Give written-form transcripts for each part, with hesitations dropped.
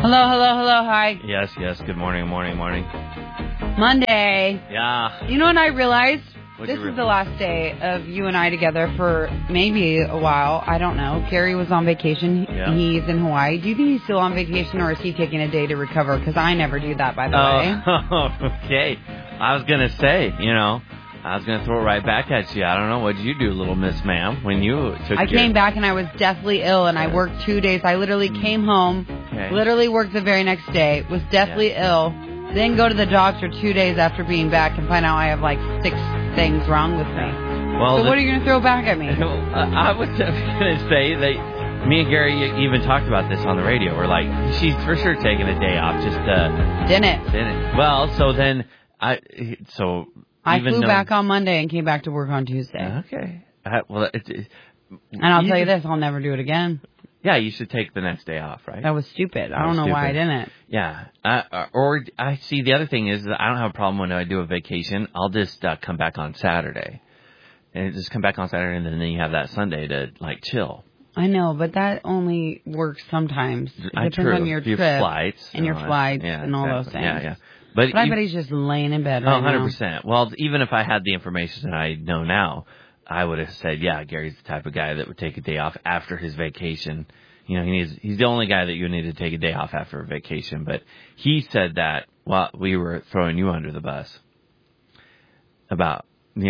Hello, hi. Yes, good morning. Monday. Yeah. You know what I realized? What'd This you is the last day of you and I together for maybe a while. I don't know. Gary was on vacation. Yeah. He's in Hawaii. Do you think he's still on vacation or is he taking a day to recover? Because I never do that, by the way. Oh, okay. I was going to say, I was going to throw it right back at you. I don't know. What did you do, little Miss Ma'am, when you took I came back and I was deathly ill and I worked 2 days. I literally came home, literally worked the very next day, was deathly ill, then go to the doctor 2 days after being back and find out I have like 6 things wrong with me. Well, so what are you going to throw back at me? I was going to say that me and Gary even talked about this on the radio. We're like, she's for sure taking a day off. Just didn't. Well, so then I flew back on Monday and came back to work on Tuesday. Okay. And I'll tell you this, I'll never do it again. Yeah, you should take the next day off, right? That was stupid. I don't know why I didn't. Yeah. Or I see the other thing is that I don't have a problem when I do a vacation. I'll just come back on Saturday. And just come back on Saturday and then you have that Sunday to chill. I know, but that only works sometimes. It depends on your trip flights and your flights and all those things. Yeah. But I bet he's just laying in bed right now. 100%. Well, even if I had the information that I know now, I would have said, yeah, Gary's the type of guy that would take a day off after his vacation. He's the only guy that you need to take a day off after a vacation. But he said that while we were throwing you under the bus about,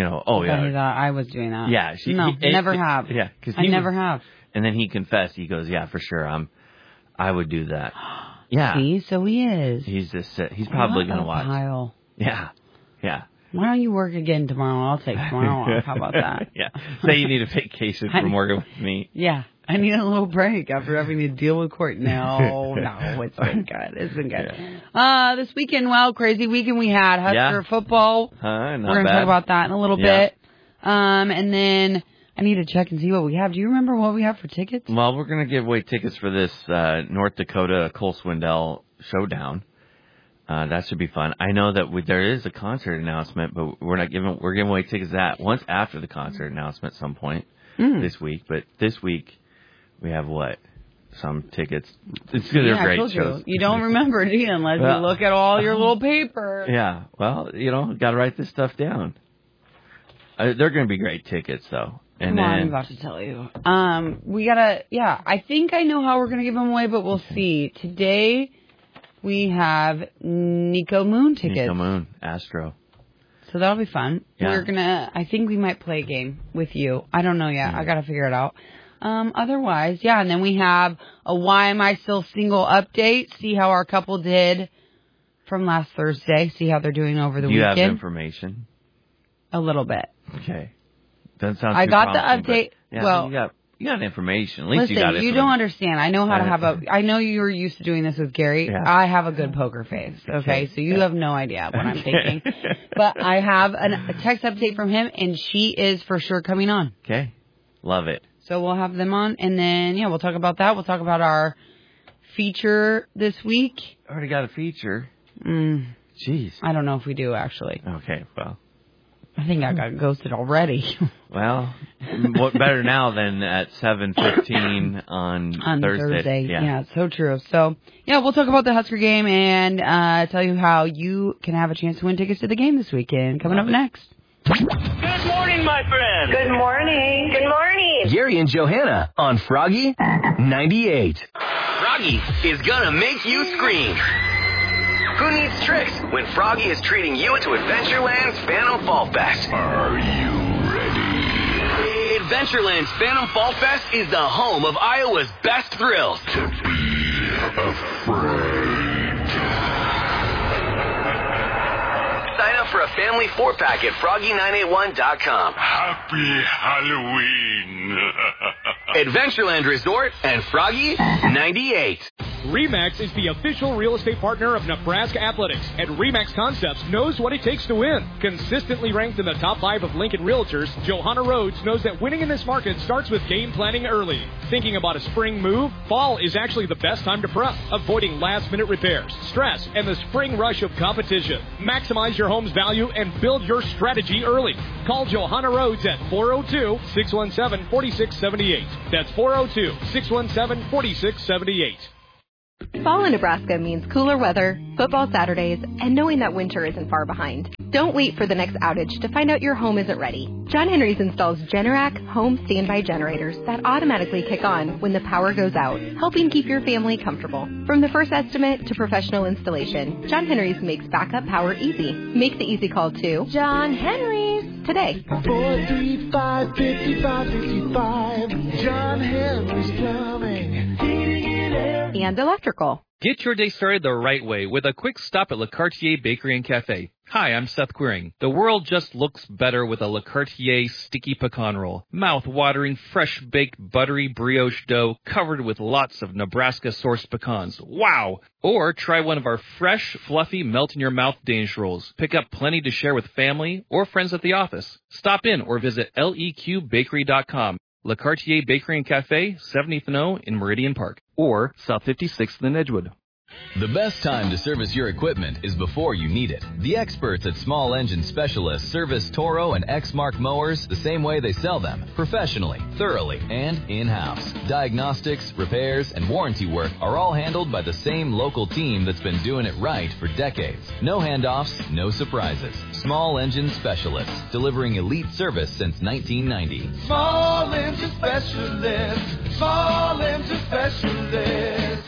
I was doing that. Yeah. Never have. Yeah. I never have. And then he confessed. He goes, yeah, for sure. I would do that. Yeah. See, so he is. He's probably going to watch. Pile. Yeah. Why don't you work again tomorrow? I'll take tomorrow off. How about that? Yeah. Say you need a vacation from working with me. Yeah. I need a little break after having to deal with court. No, it's been good. It's been good. Yeah. This weekend, crazy weekend we had. Husker football. We're going to talk about that in a little bit. And then I need to check and see what we have. Do you remember what we have for tickets? Well, we're going to give away tickets for this North Dakota Cole Swindell showdown. That should be fun. I know that there is a concert announcement, but we're giving away tickets once after the concert announcement at some point this week. But this week we have some tickets. It's going to be great shows. You don't remember, do you, unless you look at all your little paper. Yeah. Well, got to write this stuff down. They're going to be great tickets, though. And I'm about to tell you. We gotta. Yeah, I think I know how we're going to give them away, but we'll see. Today we have Nico Moon tickets. Nico Moon, Astro. So that'll be fun. Yeah. I think we might play a game with you. I don't know yet. I got to figure it out. Otherwise, and then we have a Why Am I Still Single update. See how our couple did from last Thursday. See how they're doing over the weekend. Do you have information? A little bit. Okay. Doesn't sound too I got the update. But, you got information. At least listen, you got information. You don't understand. I know how to have I know you were used to doing this with Gary. Yeah. I have a good poker face. Okay, so you have no idea what I'm thinking. But I have a text update from him, and she is for sure coming on. Okay. Love it. So we'll have them on, and then, we'll talk about that. We'll talk about our feature this week. Already got a feature. Jeez. I don't know if we do, actually. Okay, well. I think I got ghosted already. Well, what better now than at 7:15 on Thursday. Yeah, it's so true. So, we'll talk about the Husker game and tell you how you can have a chance to win tickets to the game this weekend. Coming up next. Good morning, my friend. Good morning. Good morning. Gary and Johanna on Froggy 98. Froggy is gonna make you scream. Who needs tricks when Froggy is treating you to Adventureland's Phantom Fall Fest? Are you ready? Adventureland's Phantom Fall Fest is the home of Iowa's best thrills. To be afraid. Sign up for a family 4-pack at Froggy981.com. Happy Halloween. Adventureland Resort and Froggy 98. RE/MAX is the official real estate partner of Nebraska Athletics, and RE/MAX Concepts knows what it takes to win. Consistently ranked in the top 5 of Lincoln Realtors, Johanna Rhodes knows that winning in this market starts with game planning early. Thinking about a spring move? Fall is actually the best time to prep, avoiding last-minute repairs, stress, and the spring rush of competition. Maximize your home's value and build your strategy early. Call Johanna Rhodes at 402-617-4678. That's 402-617-4678. Fall in Nebraska means cooler weather, football Saturdays, and knowing that winter isn't far behind. Don't wait for the next outage to find out your home isn't ready. John Henry's installs Generac home standby generators that automatically kick on when the power goes out, helping keep your family comfortable. From the first estimate to professional installation, John Henry's makes backup power easy. Make the easy call to John Henry's today. 435-5555. John Henry's Plumbing, Heating and Air, and Electrical. Get your day started the right way with a quick stop at Le Cartier Bakery and Cafe. Hi, I'm Seth Quiring. The world just looks better with a Le Cartier sticky pecan roll. Mouth-watering, fresh-baked, buttery brioche dough covered with lots of Nebraska-sourced pecans. Wow! Or try one of our fresh, fluffy, melt-in-your-mouth Danish rolls. Pick up plenty to share with family or friends at the office. Stop in or visit leqbakery.com. Le Cartier Bakery and Cafe, 70th and O in Meridian Park, or South 56th in Edgewood. The best time to service your equipment is before you need it. The experts at Small Engine Specialists service Toro and Exmark mowers the same way they sell them, professionally, thoroughly, and in-house. Diagnostics, repairs, and warranty work are all handled by the same local team that's been doing it right for decades. No handoffs, no surprises. Small Engine Specialists, delivering elite service since 1990. Small Engine Specialists. Small Engine Specialists.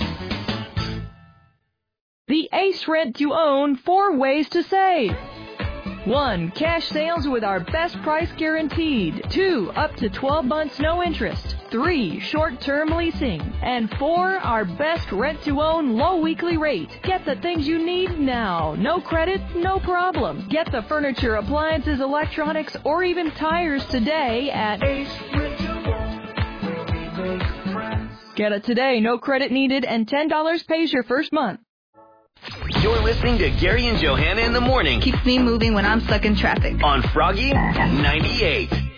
The Ace Rent to Own 4 ways to save. 1. Cash sales with our best price guaranteed. 2. Up to 12 months no interest. 3. Short-term leasing. And 4. Our best rent-to-own low weekly rate. Get the things you need now. No credit, no problem. Get the furniture, appliances, electronics, or even tires today at Ace Rent to Own, where we make friends. Get it today, no credit needed, and $10 pays your first month. You're listening to Gary and Johanna in the morning. Keeps me moving when I'm stuck in traffic. On Froggy 98.